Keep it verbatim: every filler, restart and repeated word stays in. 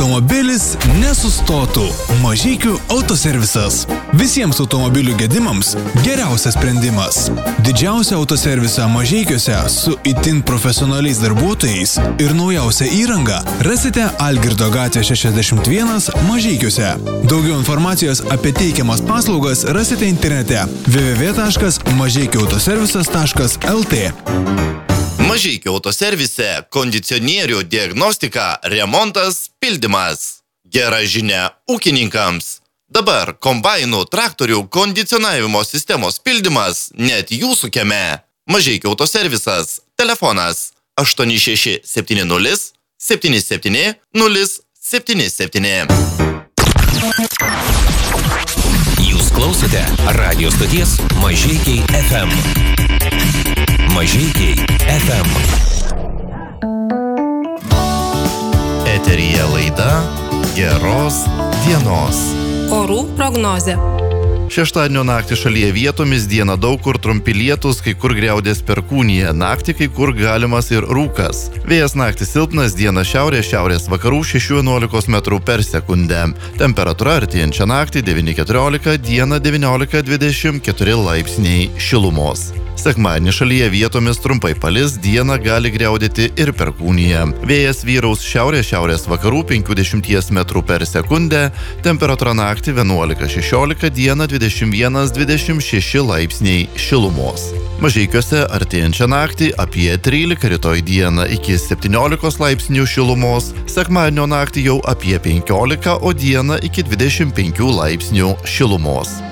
automobilis nesustotų. Mažeikių autoservisas. Visiems automobilių gedimams geriausias sprendimas. Didžiausia autoservisa Mažeikiuose su itin profesionaliais darbuotojais ir naujausia įranga rasite Algirdo gatvė šešiasdešimt vienas Mažeikiuose. Daugiau informacijos apie teikiamas paslaugas rasite internete w w w taškas mažeikiautoservisas taškas l t. Mažeikių autoservise kondicionierių diagnostika, remontas, pildymas. Gera žinia ūkininkams. Dabar kombainų, traktorių, kondicionavimo sistemos pildymas net jūsų kieme. Mažeikių autoservisas. Telefonas aštuoni šeši septyni nulis septyni septyni nulis septyni septyni. Jūs klausote radio stoties Mažeikiai F M. Mažeikiai F M. Eteryje laida Geros dienos. Orų prognozė. Šeštadienio naktį šalyje vietomis dieną daug kur trumpi lietūs, kai kur griaudės perkūnija, naktį kai kur galimas ir rūkas. Vėjas naktį silpnas, dieną šiaurės, šiaurės vakarų šeši vienuolika metrų per sekundę. Temperatūra artėjančią naktį devyni keturiolika, dieną devyniolika dvidešimt keturi laipsniai šilumos. Sekmadienį šalyje vietomis trumpai palis, dieną gali griaudėti ir perkūnija. Vėjas vyraus šiaurės, šiaurės vakarų penkiasdešimt metrų per sekundę, temperatūra naktį vienuolika šešiolika, dieną dvidešimt vienas dvidešimt šeši laipsniai šilumos. Mažeikiuose artėjančią naktį apie trylika, rytoj dieną iki septyniolikos laipsnių šilumos, sekmadienio naktį jau apie penkiolika, o dieną iki dvidešimt penkių laipsnių šilumos.